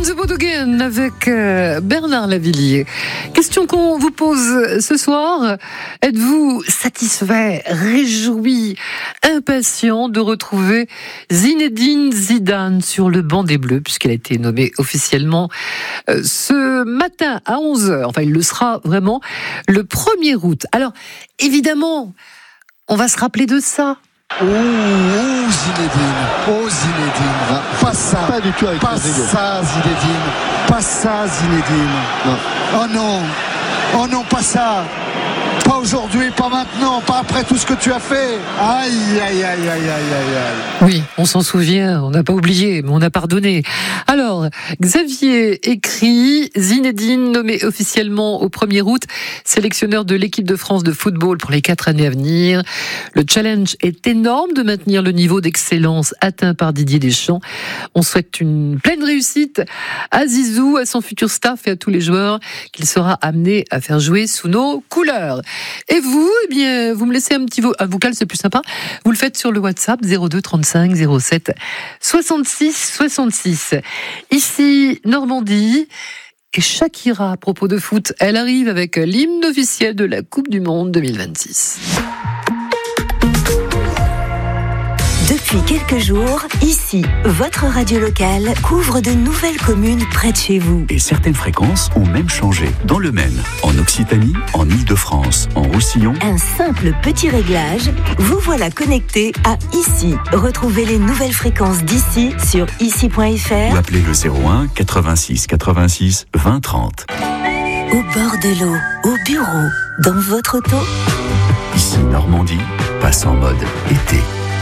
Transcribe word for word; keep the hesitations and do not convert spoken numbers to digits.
the Boat Again avec euh, Bernard Lavilliers. Question qu'on vous pose ce soir. Êtes-vous satisfait, réjoui, impatient de retrouver Zinedine Zidane sur le banc des Bleus, puisqu'elle a été nommée officiellement euh, ce matin à onze heures. Enfin, il le sera vraiment le premier août. Alors, évidemment, on va se rappeler de ça. Oh, oh Zinedine, oh Zinedine, ah, pas ça, pas du tout avec pas ça Zinedine, pas ça Zinedine, non. Oh non, oh non, pas ça, pas aujourd'hui, pas maintenant, pas après tout ce que tu as fait. Aïe, aïe, aïe, aïe, aïe, aïe, aïe. Oui, on s'en souvient, on n'a pas oublié, mais on a pardonné. Alors, Xavier écrit, Zinedine nommé officiellement au premier août, sélectionneur de l'équipe de France de football pour les quatre années à venir. Le challenge est énorme de maintenir le niveau d'excellence atteint par Didier Deschamps. On souhaite une pleine réussite à Zizou, à son futur staff et à tous les joueurs qu'il sera amené à faire jouer sous nos couleurs. Et vous, eh bien, vous me laissez un petit vo- un vocal, c'est plus sympa. Vous le faites sur le WhatsApp zéro deux trente-cinq zéro sept soixante-six soixante-six. Ici, Normandie. Et Shakira, à propos de foot, elle arrive avec l'hymne officiel de la Coupe du Monde deux mille vingt-six. Depuis quelques jours, ici, votre radio locale couvre de nouvelles communes près de chez vous. Et certaines fréquences ont même changé. Dans le Maine, en Occitanie, en Île-de-France, en Roussillon. Un simple petit réglage, vous voilà connecté à Ici. Retrouvez les nouvelles fréquences d'ici sur ici point f r Ou appelez le zéro un quatre-vingt-six quatre-vingt-six vingt trente. Au bord de l'eau, au bureau, dans votre auto. Ici Normandie passe en mode été.